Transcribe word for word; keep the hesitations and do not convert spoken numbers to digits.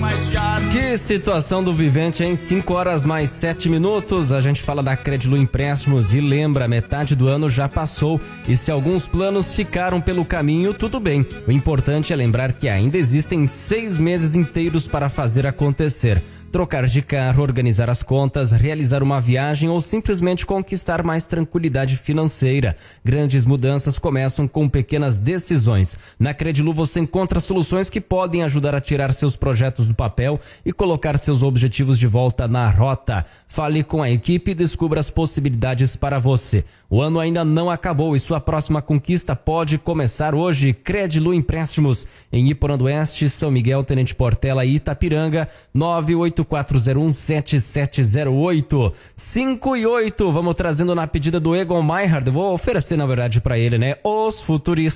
Que situação do vivente, em cinco horas mais sete minutos. A gente fala da Credilu Empréstimos e lembra, metade do ano já passou e se alguns planos ficaram pelo caminho, tudo bem. O importante é lembrar que ainda existem seis meses inteiros para fazer acontecer. Trocar de carro, organizar as contas, realizar uma viagem ou simplesmente conquistar mais tranquilidade financeira. Grandes mudanças começam com pequenas decisões. Na Credilu você encontra soluções que podem ajudar a tirar seus projetos do papel e colocar seus objetivos de volta na rota. Fale com a equipe e descubra as possibilidades para você. O ano ainda não acabou e sua próxima conquista pode começar hoje. Credilu Empréstimos em Iporã do Oeste, São Miguel, Tenente Portela e Itapiranga. Nove oito quatro zero um sete sete zero oito. cinco e oito. Vamos trazendo na pedida do Egon Meinhard. Vou oferecer, na verdade, para ele, né? Os futuristas.